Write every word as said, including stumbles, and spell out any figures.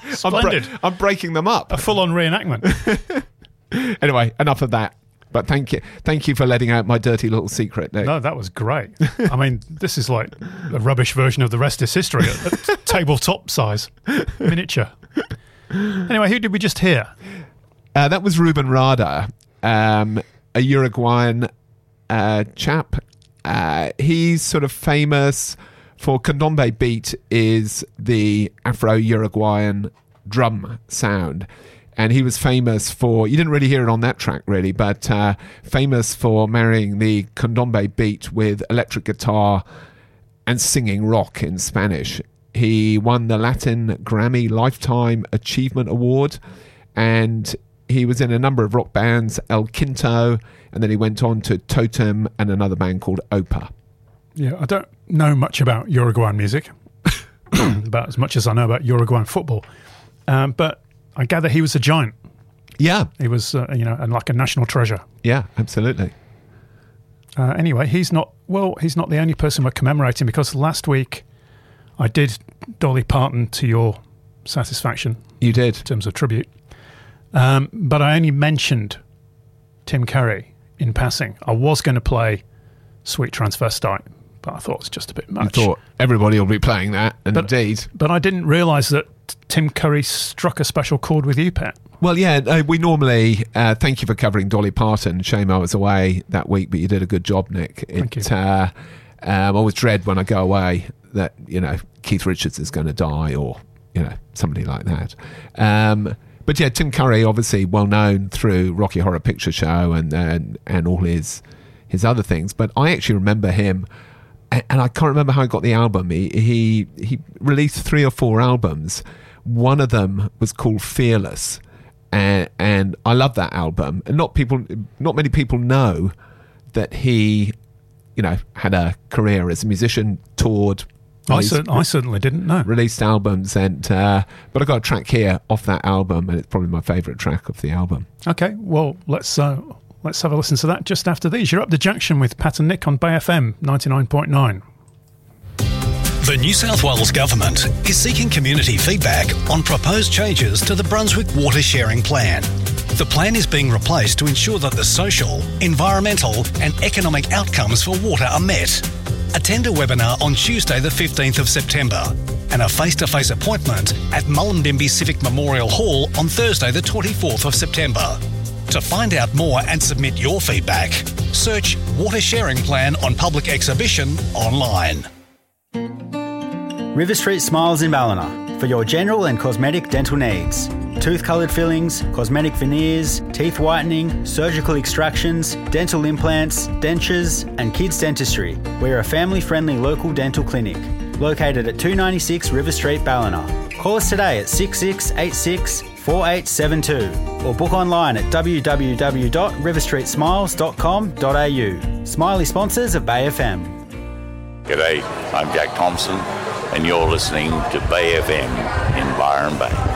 Splendid. I'm, bre- I'm breaking them up. A full-on reenactment. Anyway, enough of that. But thank you, thank you for letting out my dirty little secret, Nick. No, that was great. I mean, this is like a rubbish version of The Rest is History at, at tabletop size, miniature. Anyway, who did we just hear? Uh, that was Ruben Rada, um, a Uruguayan uh, chap. Uh, he's sort of famous for Candombe beat is the Afro-Uruguayan drum sound. And he was famous for, you didn't really hear it on that track really, but uh, famous for marrying the Candombe beat with electric guitar and singing rock in Spanish. He won the Latin Grammy Lifetime Achievement Award, and he was in a number of rock bands, El Quinto, and then he went on to Totem and another band called Opa. Yeah, I don't know much about Uruguayan music, about as much as I know about Uruguayan football. Um, but I gather he was a giant. Yeah. He was, uh, you know, and like a national treasure. Yeah, absolutely. Uh, anyway, he's not, well, he's not the only person we're commemorating, because last week I did Dolly Parton to your satisfaction. You did. In terms of tribute. Um, but I only mentioned Tim Curry in passing. I was going to play Sweet Transvestite, but I thought it was just a bit much. You thought everybody will be playing that, and but, indeed. But I didn't realise that Tim Curry struck a special chord with you, Pat. Well, yeah, uh, we normally, uh, thank you for covering Dolly Parton. Shame I was away that week, but you did a good job, Nick. It, thank you. Uh, um, I always dread when I go away that, you know, Keith Richards is going to die, or, you know, somebody like that. Um, but yeah, Tim Curry, obviously well known through Rocky Horror Picture Show and and, and all his his other things. But I actually remember him, and, and I can't remember how I got the album. He, he he released three or four albums. One of them was called Fearless. And, and I love that album. And not people, not many people know that he, you know, had a career as a musician, toured. I, cer- I certainly didn't know. Released albums, and uh, but I got a track here off that album, and it's probably my favourite track of the album. Okay, well let's uh, let's have a listen to that just after these. You're up the junction with Pat and Nick on Bay F M ninety-nine point nine. The New South Wales Government is seeking community feedback on proposed changes to the Brunswick Water Sharing Plan. The plan is being replaced to ensure that the social, environmental and economic outcomes for water are met. Attend a webinar on Tuesday the fifteenth of September and a face-to-face appointment at Mullumbimby Civic Memorial Hall on Thursday the twenty-fourth of September. To find out more and submit your feedback, search Water Sharing Plan on Public Exhibition online. River Street Smiles in Ballina for your general and cosmetic dental needs. Tooth-coloured fillings, cosmetic veneers, teeth whitening, surgical extractions, dental implants, dentures and kids dentistry. We're a family-friendly local dental clinic located at two ninety-six River Street, Ballina. Call us today at six six eight six, four eight seven two or book online at w w w dot river street smiles dot com dot a u. Smiley sponsors of Bay F M. G'day, I'm Jack Thompson and you're listening to Bay F M in Byron Bay.